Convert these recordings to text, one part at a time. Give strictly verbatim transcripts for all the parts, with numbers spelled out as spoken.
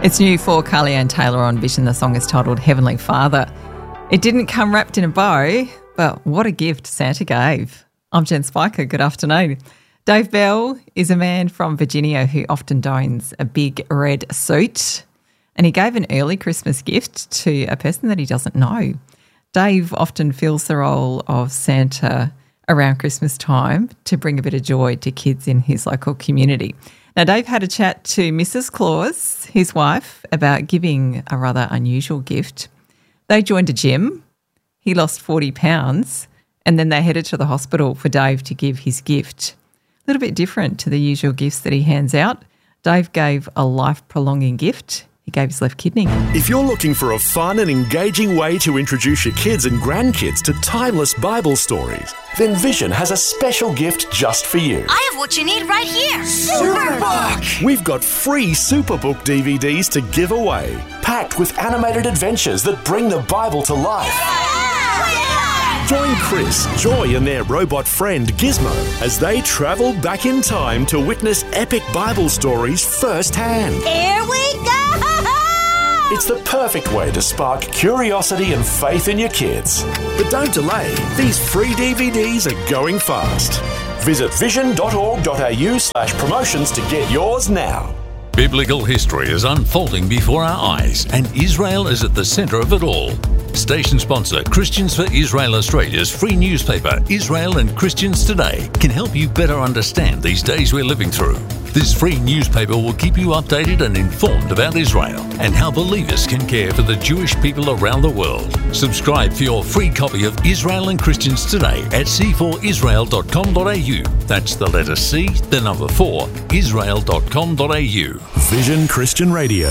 It's new for Carly-Anne Taylor on Vision. The song is titled Heavenly Father. It didn't come wrapped in a bow, but what a gift Santa gave. I'm Jen Spiker. Good afternoon. Dave Bell is a man from Virginia who often dons a big red suit, and he gave an early Christmas gift to a person that he doesn't know. Dave often fills the role of Santa around Christmas time to bring a bit of joy to kids in his local community. Now, Dave had a chat to Missus Claus, his wife, about giving a rather unusual gift. They joined a gym. He lost forty pounds, and then they headed to the hospital for Dave to give his gift. A little bit different to the usual gifts that he hands out. Dave gave a life-prolonging gift. He gave his left kidney. If you're looking for a fun and engaging way to introduce your kids and grandkids to timeless Bible stories, then Vision has a special gift just for you. I have what you need right here. Superbook! We've got free Superbook D V Ds to give away, packed with animated adventures that bring the Bible to life. Yeah! Yeah! Join Chris, Joy and their robot friend Gizmo as they travel back in time to witness epic Bible stories firsthand. Here we go! It's the perfect way to spark curiosity and faith in your kids. But don't delay. These free D V Ds are going fast. Visit vision.org.au slash promotions to get yours now. Biblical history is unfolding before our eyes, and Israel is at the centre of it all. Station sponsor Christians for Israel Australia's free newspaper, Israel and Christians Today, can help you better understand these days we're living through. This free newspaper will keep you updated and informed about Israel and how believers can care for the Jewish people around the world. Subscribe for your free copy of Israel and Christians Today at c four israel dot com dot a u. That's the letter C, the number four, israel dot com dot a u. Vision Christian Radio.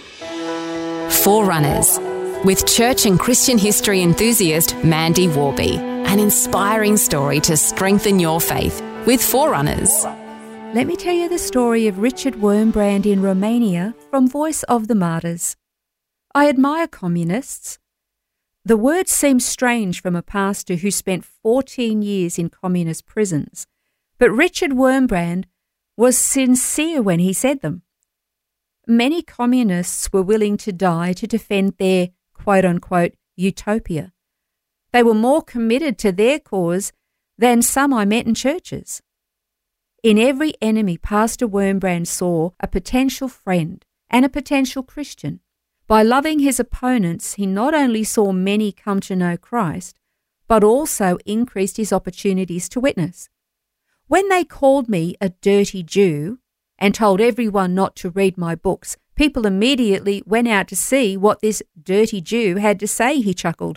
Forerunners, with church and Christian history enthusiast Mandy Warby. An inspiring story to strengthen your faith with Forerunners. Let me tell you the story of Richard Wurmbrand in Romania from Voice of the Martyrs. I admire communists. The word seems strange from a pastor who spent fourteen years in communist prisons, but Richard Wurmbrand was sincere when he said them. Many communists were willing to die to defend their quote-unquote utopia. They were more committed to their cause than some I met in churches. In every enemy, Pastor Wurmbrand saw a potential friend and a potential Christian. By loving his opponents, he not only saw many come to know Christ, but also increased his opportunities to witness. When they called me a dirty Jew and told everyone not to read my books, people immediately went out to see what this dirty Jew had to say, he chuckled.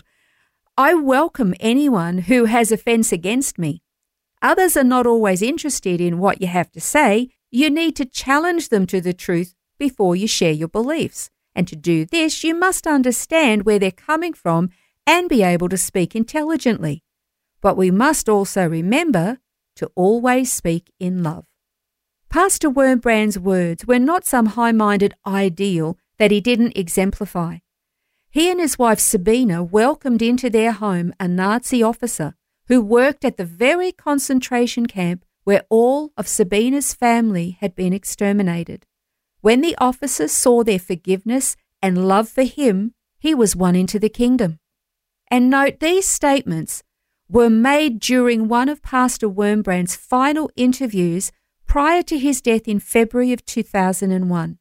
I welcome anyone who has offence against me. Others are not always interested in what you have to say. You need to challenge them to the truth before you share your beliefs. And to do this, you must understand where they're coming from and be able to speak intelligently. But we must also remember to always speak in love. Pastor Wurmbrand's words were not some high-minded ideal that he didn't exemplify. He and his wife Sabina welcomed into their home a Nazi officer who worked at the very concentration camp where all of Sabina's family had been exterminated. When the officer saw their forgiveness and love for him, he was won into the kingdom. And note, these statements were made during one of Pastor Wurmbrand's final interviews prior to his death in February of two thousand one.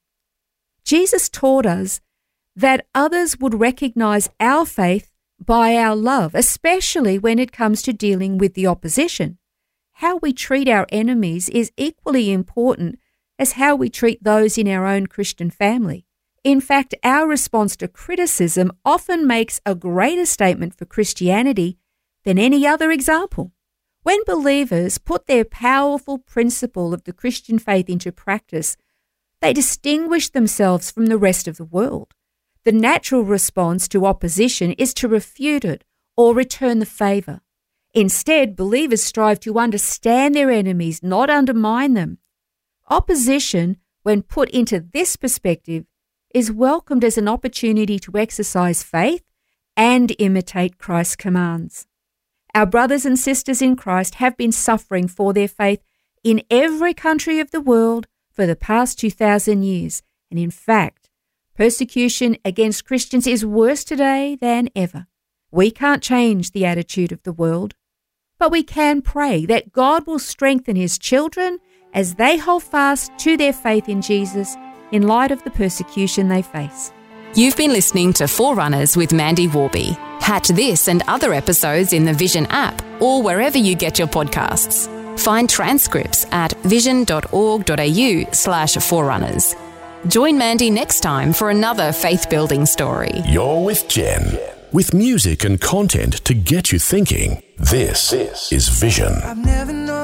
Jesus taught us that others would recognize our faith by our love, especially when it comes to dealing with the opposition. How we treat our enemies is equally important as how we treat those in our own Christian family. In fact, our response to criticism often makes a greater statement for Christianity than any other example. When believers put their powerful principle of the Christian faith into practice, they distinguish themselves from the rest of the world. The natural response to opposition is to refute it or return the favour. Instead, believers strive to understand their enemies, not undermine them. Opposition, when put into this perspective, is welcomed as an opportunity to exercise faith and imitate Christ's commands. Our brothers and sisters in Christ have been suffering for their faith in every country of the world for the past two thousand years, and in fact, Persecution against Christians is worse today than ever. We can't change the attitude of the world, but we can pray that God will strengthen his children as they hold fast to their faith in Jesus in light of the persecution they face. You've been listening to Forerunners with Mandy Warby. Catch this and other episodes in the Vision app or wherever you get your podcasts. Find transcripts at vision.org.au slash forerunners. Join Mandy next time for another faith-building story. You're with Jen. With music and content to get you thinking, this is Vision. I've never known